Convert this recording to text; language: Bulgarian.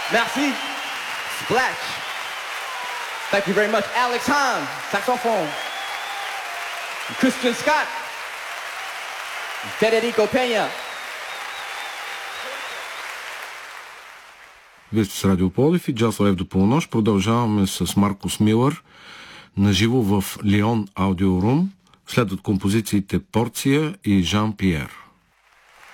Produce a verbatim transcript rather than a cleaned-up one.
Merci. Splash. Thank you very much. Alex Hahn, saxophone. Christian Scott. Federico Peña. Вие сте с Радио Пловдив и Джаз Лайв до полунощ. Продължаваме с Маркус Милър наживо в Лион Аудиорум. Следват композициите Порция и Жан Пиер.